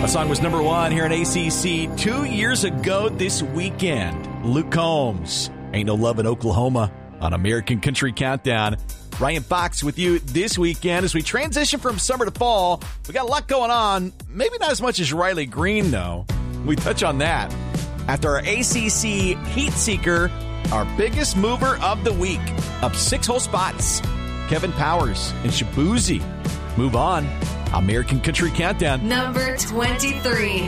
song was number one here in ACC 2 years ago this weekend. Luke Combs, Ain't No Love in Oklahoma on American Country Countdown. Ryan Fox with you this weekend as we transition from summer to fall. We got a lot going on. Maybe not as much as Riley Green, though. We touch on that after our ACC Heat Seeker, our biggest mover of the week, up 6 whole spots. Kevin Powers and Shabuzi move on. American Country Countdown. Number 23.